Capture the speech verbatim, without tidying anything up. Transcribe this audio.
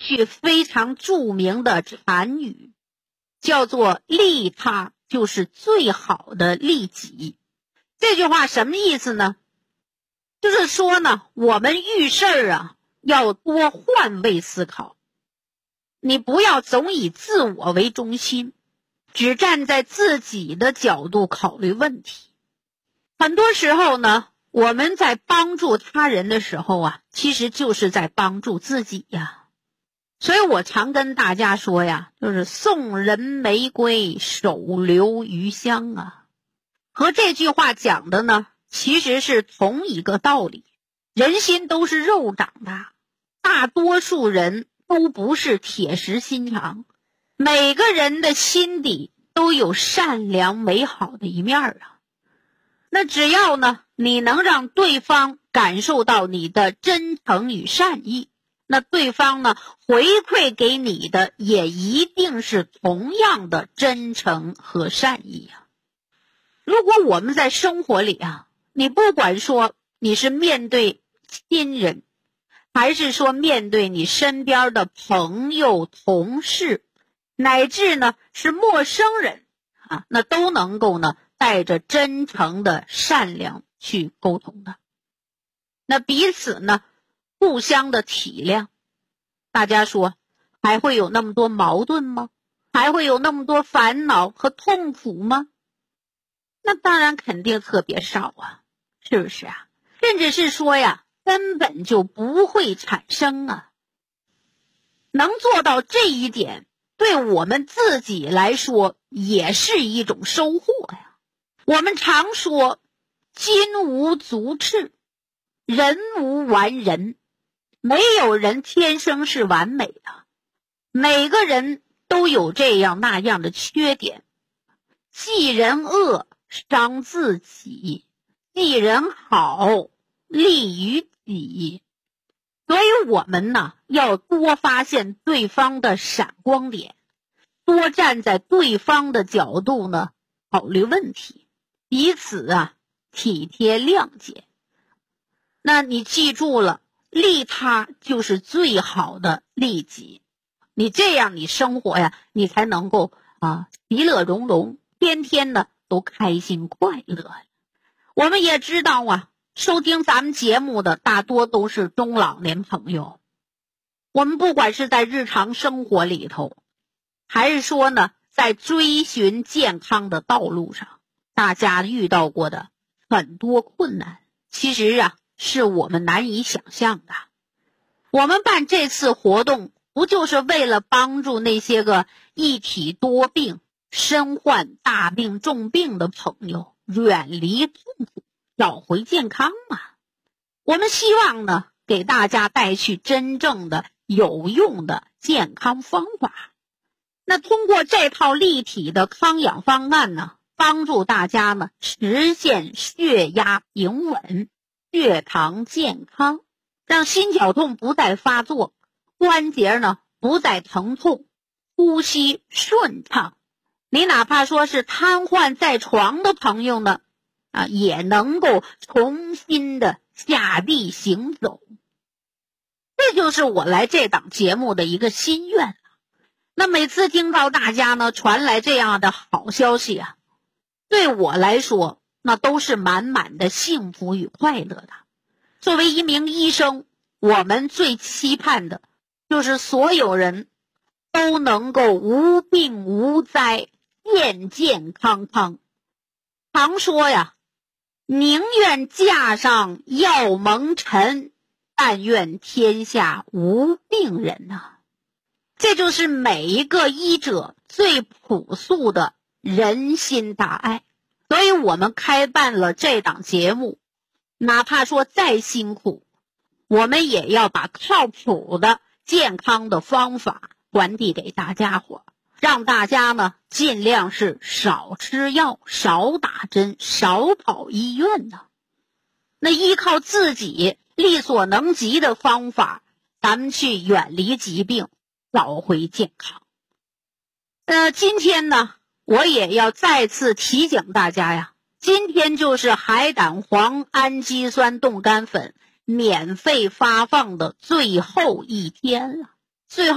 句非常著名的禅语，叫做利他就是最好的利己。这句话什么意思呢？就是说呢，我们遇事儿啊，要多换位思考，你不要总以自我为中心，只站在自己的角度考虑问题。很多时候呢，我们在帮助他人的时候啊，其实就是在帮助自己呀。所以我常跟大家说呀，就是送人玫瑰，手留余香啊。和这句话讲的呢，其实是同一个道理。人心都是肉长的，大多数人都不是铁石心肠，每个人的心底都有善良美好的一面啊。那只要呢，你能让对方感受到你的真诚与善意，那对方呢，回馈给你的也一定是同样的真诚和善意啊。如果我们在生活里啊，你不管说你是面对亲人，还是说面对你身边的朋友、同事，乃至呢是陌生人啊，那都能够呢带着真诚的善良去沟通的。那彼此呢互相的体谅，大家说还会有那么多矛盾吗？还会有那么多烦恼和痛苦吗？那当然肯定特别少啊，是不是啊？甚至是说呀，根本就不会产生啊。能做到这一点，对我们自己来说也是一种收获呀。我们常说金无足赤，人无完人，没有人天生是完美的，每个人都有这样那样的缺点。记人恶伤自己，记人好利于己。所以我们呢，要多发现对方的闪光点，多站在对方的角度呢考虑问题，彼此啊体贴谅解。那你记住了，利他就是最好的利己。你这样你生活呀，你才能够啊其乐融融，天天呢都开心快乐。我们也知道啊，收听咱们节目的大多都是中老年朋友。我们不管是在日常生活里头，还是说呢在追寻健康的道路上，大家遇到过的很多困难，其实啊是我们难以想象的。我们办这次活动不就是为了帮助那些个一体多病、身患大病重病的朋友远离痛苦，找回健康吗？我们希望呢给大家带去真正的有用的健康方法。那通过这套立体的康养方案呢，帮助大家呢实现血压平稳、血糖健康，让心绞痛不再发作，关节呢不再疼痛，呼吸顺畅。你哪怕说是瘫痪在床的朋友呢，啊，也能够重新的下地行走。这就是我来这档节目的一个心愿。那每次听到大家呢传来这样的好消息啊，对我来说那都是满满的幸福与快乐的。作为一名医生，我们最期盼的就是所有人都能够无病无灾，健健康康。常说呀，宁愿架上药蒙尘，但愿天下无病人啊。这就是每一个医者最朴素的人心大爱。所以我们开办了这档节目，哪怕说再辛苦，我们也要把靠谱的健康的方法传递给大家伙，让大家呢尽量是少吃药、少打针、少跑医院呢。那依靠自己力所能及的方法，咱们去远离疾病，找回健康。呃，今天呢，我也要再次提醒大家呀，今天就是海胆黄氨基酸冻干粉免费发放的最后一天了。最后